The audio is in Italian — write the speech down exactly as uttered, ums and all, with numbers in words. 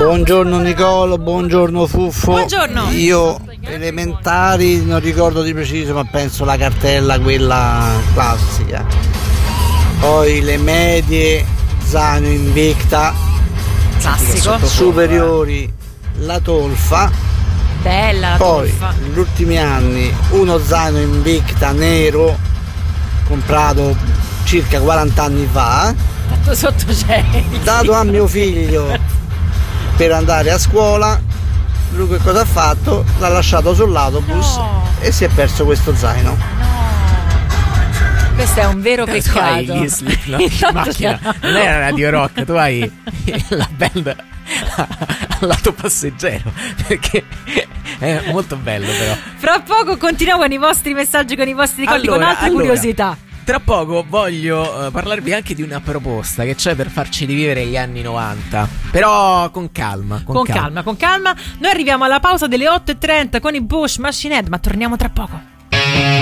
Buongiorno Nicolo, buongiorno Fuffo. Buongiorno. Io elementari non ricordo di preciso, ma penso la cartella quella classica. Poi le medie, zaino Invicta. Classico. Superiori, la tolfa. Bella la Poi tolfa. negli ultimi anni uno zaino Invicta nero comprato circa quaranta anni fa, Fatto sotto c'è. dato a mio figlio per andare a scuola. Lui che cosa ha fatto? L'ha lasciato sull'autobus No. e si è perso questo zaino. Questo è un vero Tu hai peccato. gli slip in macchina, non è la Radio Rock, tu hai la band al lato passeggero, perché è molto bello però. Fra poco continuiamo con i vostri messaggi, con i vostri ricordi, con Allora, altre allora, curiosità. Tra poco voglio uh, parlarvi anche di una proposta che c'è per farci rivivere gli anni novanta, però con calma. Con, Con calma, con calma. Noi arriviamo alla pausa delle otto e trenta con i Bush Machine Head, ma torniamo tra poco.